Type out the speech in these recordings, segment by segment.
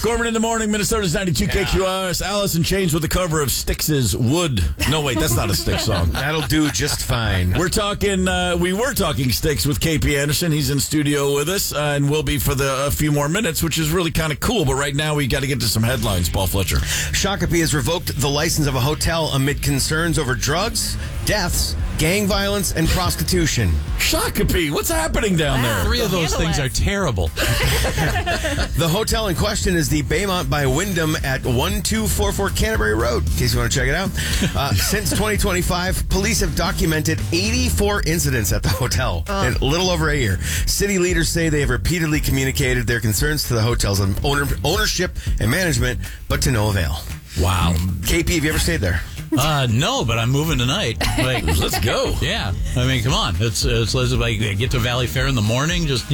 Gorman in the morning, Minnesota's 92 KQRS. Alice in Chains with a cover of Styx's Wood. No, wait, that's not a Styx song. That'll do just fine. We were talking Styx with KP Anderson. He's in studio with us, and will be for a few more minutes, which is really kind of cool. But right now, we got to get to some headlines. Paul Fletcher. Shakopee has revoked the license of a hotel amid concerns over drugs, deaths, gang violence, and prostitution. Shakopee, what's happening down there? 3 of those things are terrible. The hotel in question is the Baymont by Wyndham at 1244 Canterbury Road, in case you want to check it out. Since 2025, police have documented 84 incidents at the hotel in a little over a year. City leaders say they have repeatedly communicated their concerns to the hotel's ownership and management, but to no avail. Wow. KP, have you ever stayed there? No, but I'm moving tonight. Like, let's go. Yeah, I mean, come on. It's like get to Valley Fair in the morning, just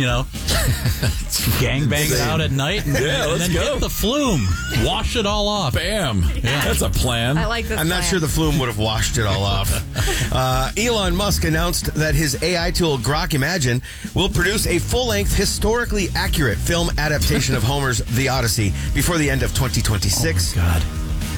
gangbang it out at night, and then go. get the flume, wash it all off. Bam. Yeah. That's a plan. I like this. I'm not sure the flume would have washed it all off. Elon Musk announced that his AI tool Grok Imagine will produce a full-length, historically accurate film adaptation of Homer's The Odyssey before the end of 2026. Oh, God.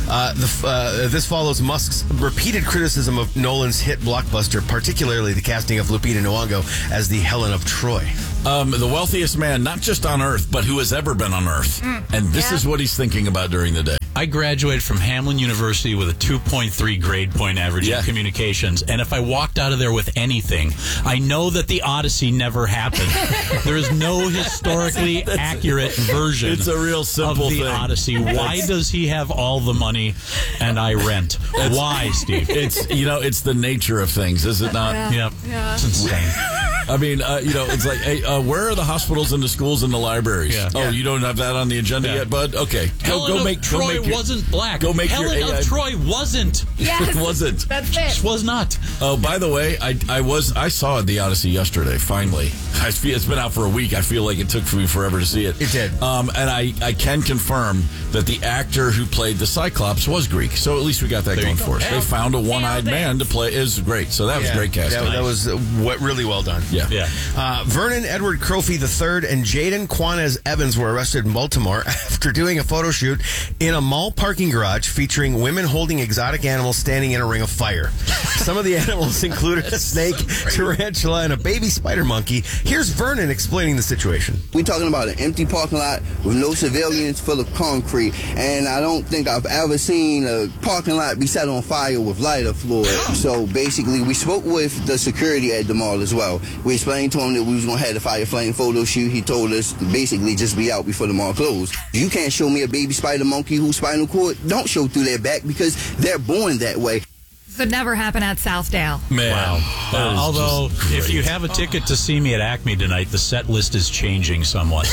This follows Musk's repeated criticism of Nolan's hit blockbuster, particularly the casting of Lupita Nyong'o as the Helen of Troy. The wealthiest man, not just on Earth, but who has ever been on Earth. And this is what he's thinking about during the day. I graduated from Hamlin University with a 2.3 grade point average in communications, and if I walked out of there with anything, I know that the Odyssey never happened. There is no historically accurate version It's a real simple of the thing. Odyssey. Why does he have all the money and I rent? Why, Steve? It's the nature of things, is it not? Yep. It's insane. I mean, it's like, hey, where are the hospitals and the schools and the libraries? Yeah. Oh, you don't have that on the agenda yet, bud? Okay. Helen of Troy wasn't black. Go make Helen your AI. of Troy wasn't. Yes. It wasn't. That's it. Just was not. Oh, by the way, I saw The Odyssey yesterday, finally. It's been out for a week. I feel like it took me forever to see it. It did. And I can confirm that the actor who played the Cyclops was Greek. So at least we got that going for us. They found a one-eyed man to play. Is great. So that was great casting. That was really well done. Yeah. Vernon Edward Crofy III and Jaden Quanez Evans were arrested in Baltimore after doing a photo shoot in a mall parking garage featuring women holding exotic animals standing in a ring of fire. Some of the animals included a snake, tarantula, and a baby spider monkey. Here's Vernon explaining the situation. We're talking about an empty parking lot with no civilians, full of concrete, and I don't think I've ever seen a parking lot be set on fire with lighter fluid. So basically, we spoke with the security at the mall as well. We explained to him that we was going to have the fire flame photo shoot. He told us to basically just be out before the mall closed. You can't show me a baby spider monkey whose spinal cord don't show through their back because they're born that way. This would never happen at Southdale. Man. Wow. Although, if you have a ticket to see me at Acme tonight, the set list is changing somewhat.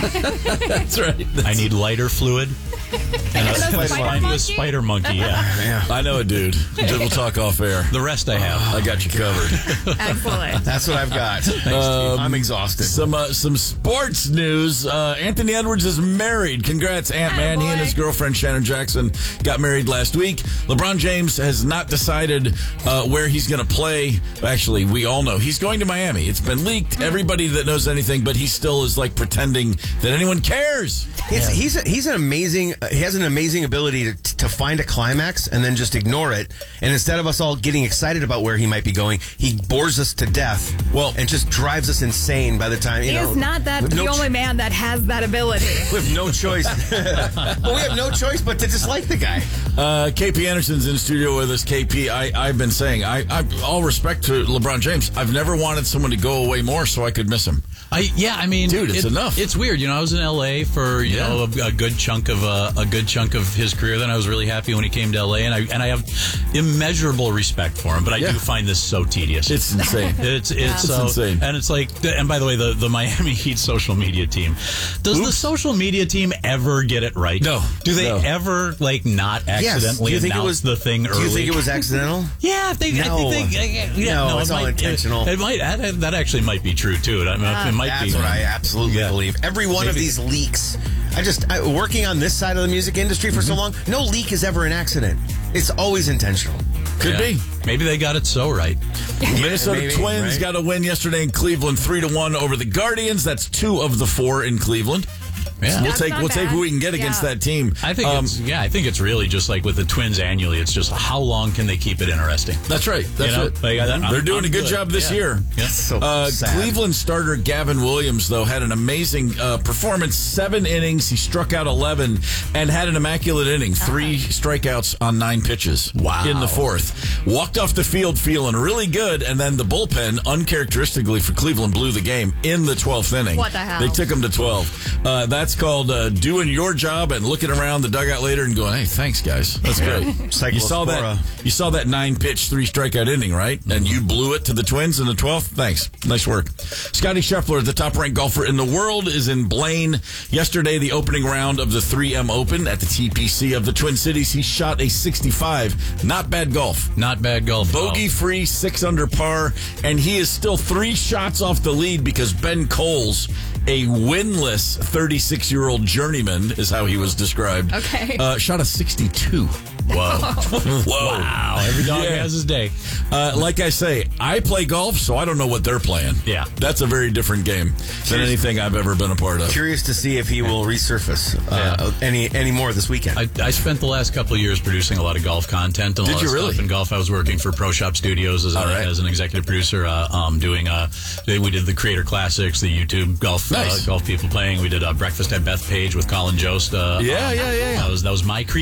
That's right. I need lighter fluid and a spineless spider monkey. Yeah. I know a dude. We'll talk off air. The rest I have. I got you covered. Excellent. That's what I've got. Thanks, Steve. I'm exhausted. Some sports news. Anthony Edwards is married. Congrats, Ant-Man. He and his girlfriend Shannon Jackson got married last week. LeBron James has not decided where he's going to play. Actually, we all know he's going to Miami. It's been leaked. Everybody that knows anything, but he still is like pretending that anyone cares. He's an amazing. He has an amazing ability to find a climax and then just ignore it. And instead of us all getting excited about where he might be going, he bores us to death. Well, and just drives us insane by the time He is not the only man that has that ability. We have no choice. Well, we have no choice but to dislike the guy. KP Anderson's in the studio with us. KP, I've been saying, I all respect to LeBron James, I've never wanted someone to go away more so I could miss him. I mean, dude, it's enough. It's weird. I was in LA for a good chunk of his career. Then I was really happy when he came to LA, and I have immeasurable respect for him. But I do find this so tedious. It's insane. It's so insane. And it's like, and by the way, the Miami Heat social media team. Does the social media team ever get it right? No. Do they ever not accidentally announce the thing early? Do you think it was accidental? Yeah, no, it's all intentional. It might. That actually might be true too. I mean, That's what I absolutely believe. Every one of these leaks. Working on this side of the music industry for so long, no leak is ever an accident. It's always intentional. Could be. Maybe they got it so right. Minnesota Twins got a win yesterday in Cleveland, 3-1 over the Guardians. That's 2 of the 4 in Cleveland. Yeah. We'll take who we can get against that team. I think it's really just like with the Twins annually. It's just how long can they keep it interesting? That's right. That's it. They're doing a good job this year. Yeah. So Cleveland starter Gavin Williams, though, had an amazing performance. 7 innings. He struck out 11 and had an immaculate inning. 3 strikeouts on 9 pitches. Wow. In the 4th. Walked off the field feeling really good, and then the bullpen, uncharacteristically for Cleveland, blew the game in the 12th inning. What the hell? They took him to 12. That's called doing your job and looking around the dugout later and going, hey, thanks, guys. That's great. You saw that 9-pitch, 3 strikeout inning, right? And you blew it to the Twins in the 12th? Thanks. Nice work. Scotty Scheffler, the top-ranked golfer in the world, is in Blaine. Yesterday, the opening round of the 3M Open at the TPC of the Twin Cities. He shot a 65. Not bad golf. Not bad golf. Bogey-free, 6 under par, and he is still 3 shots off the lead because Ben Coles, a winless 36-year-old journeyman, is how he was described. Okay. Shot a 62. Whoa. Whoa. Wow. Every dog has his day. Like I say, I play golf, so I don't know what they're playing. Yeah. That's a very different game than anything I've ever been a part of. Curious to see if he will resurface any more this weekend. I spent the last couple of years producing a lot of golf content and a lot of stuff in golf. I was working for Pro Shop Studios as an executive producer, we did the Creator Classics, the YouTube golf golf people playing. We did Breakfast at Bethpage with Colin Jost. Yeah. That was my creation.